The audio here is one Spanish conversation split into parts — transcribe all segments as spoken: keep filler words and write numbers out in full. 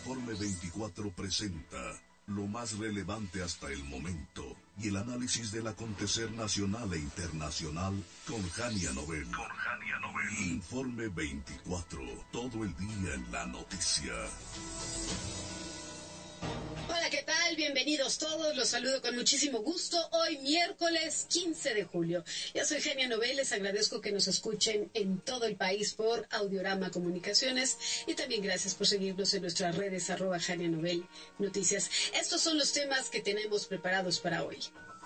Informe veinticuatro presenta lo más relevante hasta el momento y el análisis del acontecer nacional e internacional con Jania Nobel. Con Jania Nobel. Informe veinticuatro, todo el día en la noticia. Hola, ¿qué tal? Bienvenidos todos, los saludo con muchísimo gusto. Hoy miércoles quince de julio. Yo soy Jania Nobel, les agradezco que nos escuchen en todo el país por Audiorama Comunicaciones y también gracias por seguirnos en nuestras redes arroba Jania Nobel Noticias. Estos son los temas que tenemos preparados para hoy.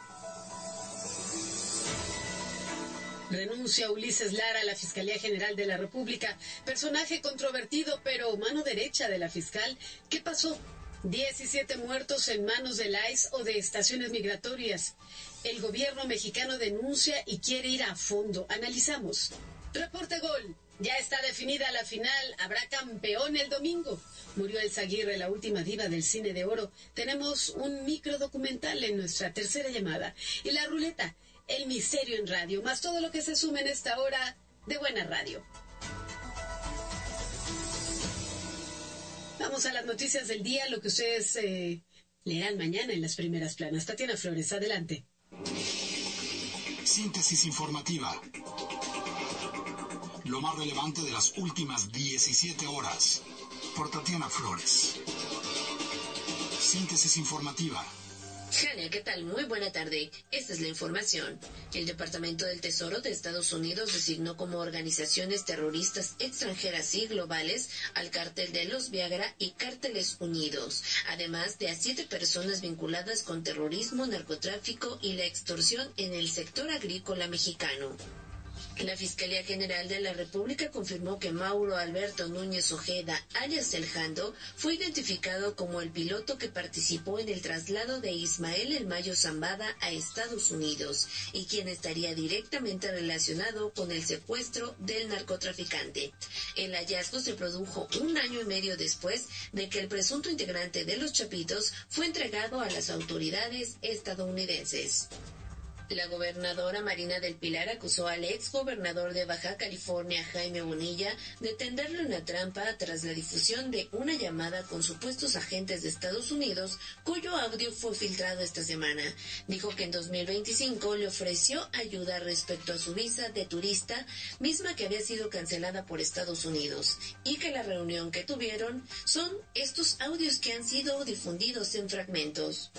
Renuncia Ulises Lara a la Fiscalía General de la República, personaje controvertido pero mano derecha de la fiscal. ¿Qué pasó? diecisiete muertos en manos del I C E o de estaciones migratorias. El gobierno mexicano denuncia y quiere ir a fondo. Analizamos. Reporte Gol. Ya está definida la final. Habrá campeón el domingo. Murió Elsa Aguirre, la última diva del cine de oro. Tenemos un micro documental en nuestra tercera llamada. Y la ruleta, el misterio en radio, más todo lo que se suma en esta hora de buena radio. Vamos a las noticias del día, lo que ustedes eh, leerán mañana en las primeras planas. Tatiana Flores, adelante. Síntesis informativa. Lo más relevante de las últimas diecisiete horas. Por Tatiana Flores. Síntesis informativa. Jania, ¿qué tal? Muy buena tarde. Esta es la información. El Departamento del Tesoro de Estados Unidos designó como organizaciones terroristas extranjeras y globales al Cártel de los Viagra y Cárteles Unidos, además de a siete personas vinculadas con terrorismo, narcotráfico y la extorsión en el sector agrícola mexicano. La Fiscalía General de la República confirmó que Mauro Alberto Núñez Ojeda, alias El Jando, fue identificado como el piloto que participó en el traslado de Ismael El Mayo Zambada a Estados Unidos y quien estaría directamente relacionado con el secuestro del narcotraficante. El hallazgo se produjo un año y medio después de que el presunto integrante de los Chapitos fue entregado a las autoridades estadounidenses. La gobernadora Marina del Pilar acusó al ex gobernador de Baja California, Jaime Bonilla, de tenderle una trampa tras la difusión de una llamada con supuestos agentes de Estados Unidos, cuyo audio fue filtrado esta semana. Dijo que en dos mil veinticinco le ofreció ayuda respecto a su visa de turista, misma que había sido cancelada por Estados Unidos, y que la reunión que tuvieron son estos audios que han sido difundidos en fragmentos.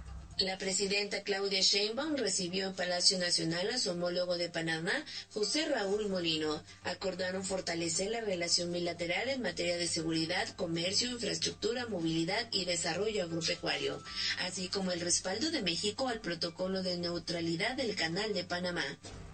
La presidenta Claudia Sheinbaum recibió en Palacio Nacional a su homólogo de Panamá, José Raúl Molino. Acordaron fortalecer la relación bilateral en materia de seguridad, comercio, infraestructura, movilidad y desarrollo agropecuario, así como el respaldo de México al protocolo de neutralidad del Canal de Panamá.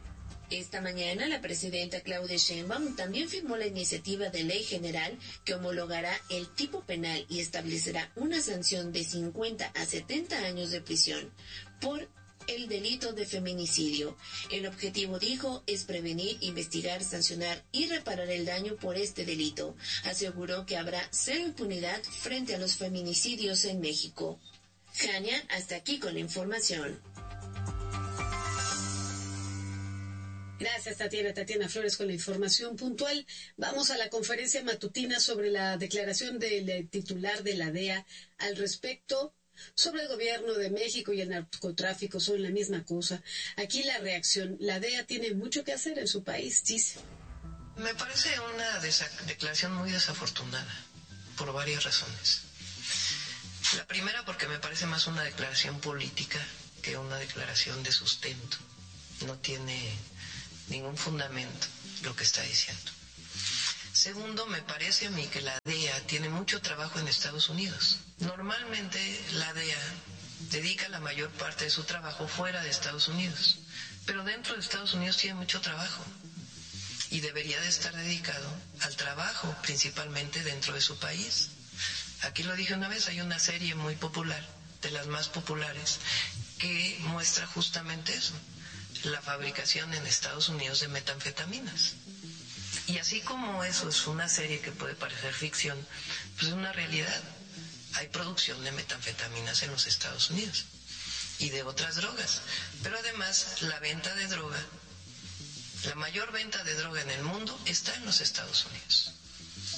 Esta mañana, la presidenta Claudia Sheinbaum también firmó la iniciativa de ley general que homologará el tipo penal y establecerá una sanción de cincuenta a setenta años de prisión por el delito de feminicidio. El objetivo, dijo, es prevenir, investigar, sancionar y reparar el daño por este delito. Aseguró que habrá cero impunidad frente a los feminicidios en México. Jania, hasta aquí con la información. Gracias, Tatiana. Tatiana Flores con la información puntual. Vamos a la conferencia matutina sobre la declaración del titular de la D E A al respecto sobre el gobierno de México y el narcotráfico. Son la misma cosa. Aquí la reacción. La D E A tiene mucho que hacer en su país, dice. Me parece una declaración muy desafortunada por varias razones. La primera, porque me parece más una declaración política que una declaración de sustento. No tiene ningún fundamento lo que está diciendo. Segundo, me parece a mí que la D E A tiene mucho trabajo en Estados Unidos. Normalmente la D E A dedica la mayor parte de su trabajo fuera de Estados Unidos, pero dentro de Estados Unidos tiene mucho trabajo y debería de estar dedicado al trabajo principalmente dentro de su país. Aquí lo dije una vez, hay una serie muy popular, de las más populares, que muestra justamente eso, la fabricación en Estados Unidos de metanfetaminas. Y así como eso es una serie que puede parecer ficción, pues es una realidad. Hay producción de metanfetaminas en los Estados Unidos y de otras drogas. Pero además la venta de droga, la mayor venta de droga en el mundo está en los Estados Unidos.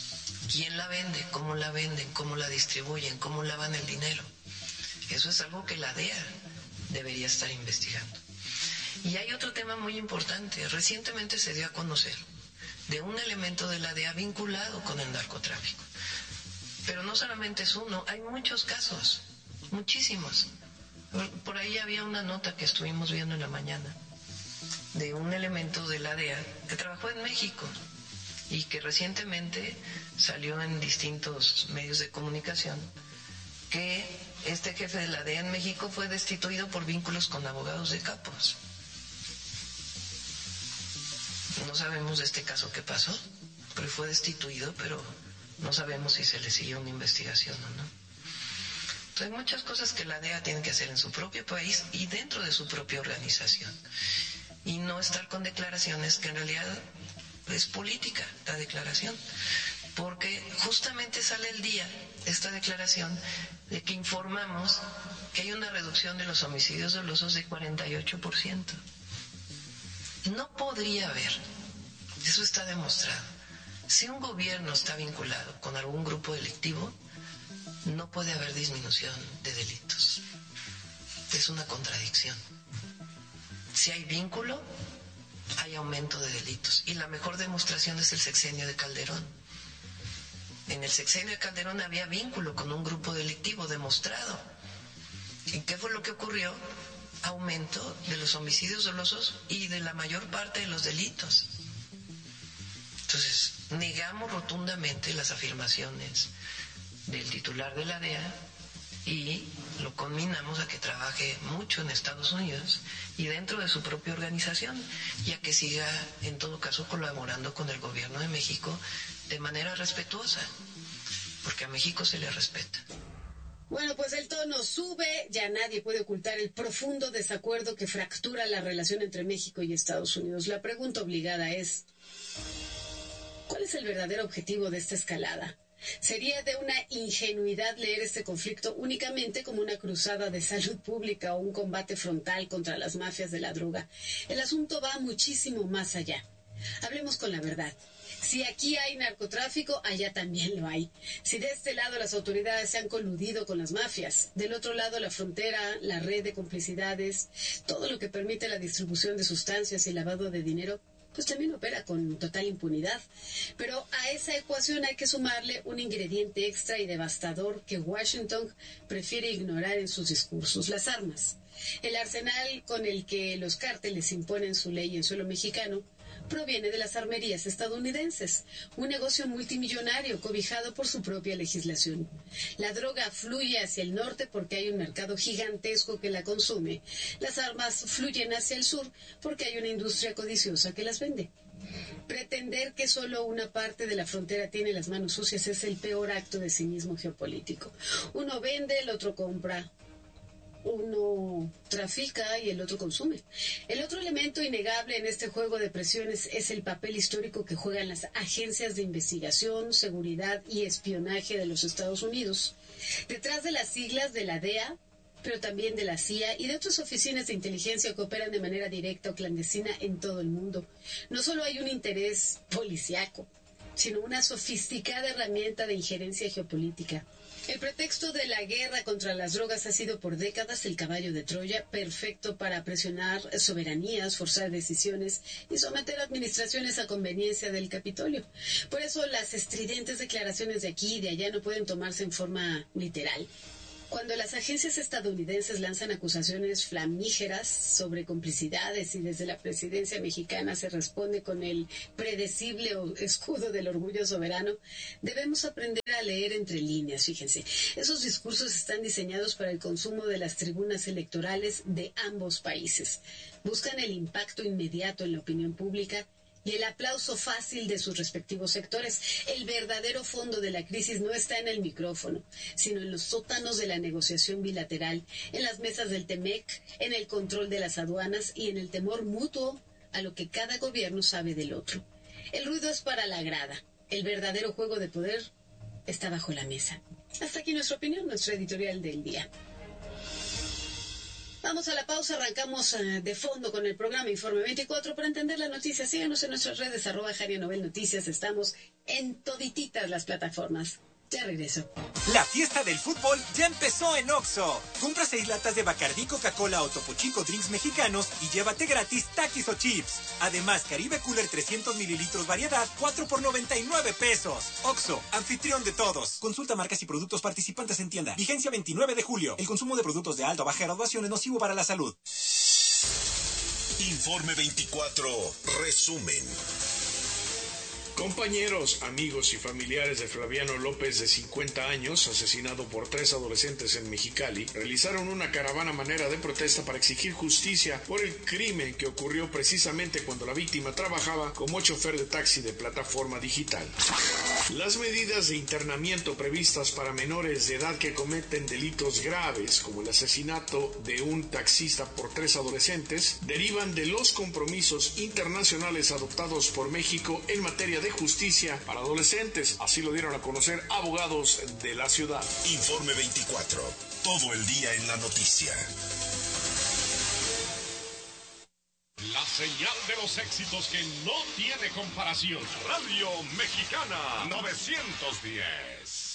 ¿Quién la vende? ¿Cómo la venden? ¿Cómo la distribuyen? ¿Cómo lavan el dinero? Eso es algo que la D E A debería estar investigando. Y hay otro tema muy importante. Recientemente se dio a conocer de un elemento de la D E A vinculado con el narcotráfico. Pero no solamente es uno, hay muchos casos, muchísimos. Por ahí había una nota que estuvimos viendo en la mañana de un elemento de la D E A que trabajó en México y que recientemente salió en distintos medios de comunicación que este jefe de la D E A en México fue destituido por vínculos con abogados de capos. No sabemos de este caso qué pasó, pero fue destituido, pero no sabemos si se le siguió una investigación o no. Entonces hay muchas cosas que la D E A tiene que hacer en su propio país y dentro de su propia organización. Y no estar con declaraciones que en realidad es política la declaración. Porque justamente sale el día esta declaración de que informamos que hay una reducción de los homicidios dolosos de cuarenta y ocho por ciento. No podría haber, eso está demostrado. Si un gobierno está vinculado con algún grupo delictivo, no puede haber disminución de delitos. Es una contradicción. Si hay vínculo, hay aumento de delitos. Y la mejor demostración es el sexenio de Calderón. En el sexenio de Calderón había vínculo con un grupo delictivo demostrado. ¿Y qué fue lo que ocurrió? Aumento de los homicidios dolosos y de la mayor parte de los delitos. Entonces, negamos rotundamente las afirmaciones del titular de la D E A y lo conminamos a que trabaje mucho en Estados Unidos y dentro de su propia organización y a que siga, en todo caso, colaborando con el gobierno de México de manera respetuosa, porque a México se le respeta. Bueno, pues el tono sube, ya nadie puede ocultar el profundo desacuerdo que fractura la relación entre México y Estados Unidos. La pregunta obligada es, ¿cuál es el verdadero objetivo de esta escalada? ¿Sería de una ingenuidad leer este conflicto únicamente como una cruzada de salud pública o un combate frontal contra las mafias de la droga? El asunto va muchísimo más allá. Hablemos con la verdad. Si aquí hay narcotráfico, allá también lo hay. Si de este lado las autoridades se han coludido con las mafias, del otro lado la frontera, la red de complicidades, todo lo que permite la distribución de sustancias y lavado de dinero, pues también opera con total impunidad. Pero a esa ecuación hay que sumarle un ingrediente extra y devastador que Washington prefiere ignorar en sus discursos: las armas. El arsenal con el que los cárteles imponen su ley en suelo mexicano proviene de las armerías estadounidenses, un negocio multimillonario cobijado por su propia legislación. La droga fluye hacia el norte porque hay un mercado gigantesco que la consume. Las armas fluyen hacia el sur porque hay una industria codiciosa que las vende. Pretender que solo una parte de la frontera tiene las manos sucias es el peor acto de cinismo geopolítico. Uno vende, el otro compra. Uno trafica y el otro consume. El otro elemento innegable en este juego de presiones es el papel histórico que juegan las agencias de investigación, seguridad y espionaje de los Estados Unidos. Detrás de las siglas de la D E A, pero también de la C I A y de otras oficinas de inteligencia que operan de manera directa o clandestina en todo el mundo, no solo hay un interés policíaco, sino una sofisticada herramienta de injerencia geopolítica. El pretexto de la guerra contra las drogas ha sido por décadas el caballo de Troya, perfecto para presionar soberanías, forzar decisiones y someter administraciones a conveniencia del Capitolio. Por eso las estridentes declaraciones de aquí y de allá no pueden tomarse en forma literal. Cuando las agencias estadounidenses lanzan acusaciones flamígeras sobre complicidades y desde la presidencia mexicana se responde con el predecible escudo del orgullo soberano, debemos aprender a leer entre líneas. Fíjense, esos discursos están diseñados para el consumo de las tribunas electorales de ambos países. Buscan el impacto inmediato en la opinión pública y el aplauso fácil de sus respectivos sectores. El verdadero fondo de la crisis no está en el micrófono, sino en los sótanos de la negociación bilateral, en las mesas del TEMEC, en el control de las aduanas y en el temor mutuo a lo que cada gobierno sabe del otro. El ruido es para la grada. El verdadero juego de poder está bajo la mesa. Hasta aquí nuestra opinión, nuestra editorial del día. Vamos a la pausa, arrancamos uh, de fondo con el programa Informe veinticuatro. Para entender la noticia, síganos en nuestras redes, arroba Jania Novel Noticias. Estamos en todititas las plataformas. Ya regreso. La fiesta del fútbol ya empezó en Oxxo. Compra seis latas de Bacardí, Coca-Cola o Topo Chico Drinks mexicanos y llévate gratis Takis o chips. Además, Caribe Cooler trescientos mililitros variedad, cuatro por noventa y nueve pesos. Oxxo, anfitrión de todos. Consulta marcas y productos participantes en tienda. Vigencia veintinueve de julio. El consumo de productos de alta o baja graduación es nocivo para la salud. Informe veinticuatro, resumen. Compañeros, amigos y familiares de Flaviano López, de cincuenta años, asesinado por tres adolescentes en Mexicali, realizaron una caravana manera de protesta para exigir justicia por el crimen que ocurrió precisamente cuando la víctima trabajaba como chofer de taxi de plataforma digital. Las medidas de internamiento previstas para menores de edad que cometen delitos graves, como el asesinato de un taxista por tres adolescentes, derivan de los compromisos internacionales adoptados por México en materia de justicia para adolescentes. Así lo dieron a conocer abogados de la ciudad. Informe veinticuatro. Todo el día en la noticia. La señal de los éxitos que no tiene comparación. Radio Mexicana novecientos diez.